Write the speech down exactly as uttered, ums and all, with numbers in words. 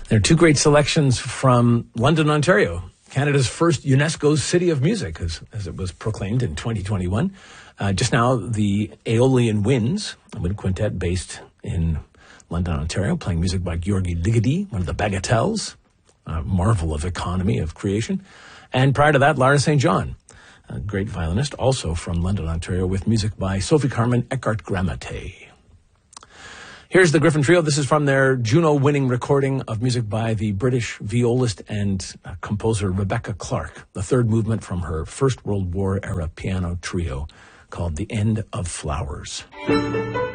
There are two great selections from London, Ontario, Canada's first UNESCO City of Music, as, as it was proclaimed in twenty twenty-one. Uh, just now, the Aeolian Winds, a wind quintet based in London, Ontario, playing music by György Ligeti, one of the Bagatelles, a marvel of economy, of creation. And prior to that, Lara Saint John, a great violinist, also from London, Ontario, with music by Sophie Carmen Eckart Gramate. Here's the Griffin Trio. This is from their Juno-winning recording of music by the British violist and uh, composer Rebecca Clark, the third movement from her First World War era piano trio called The End of Flowers.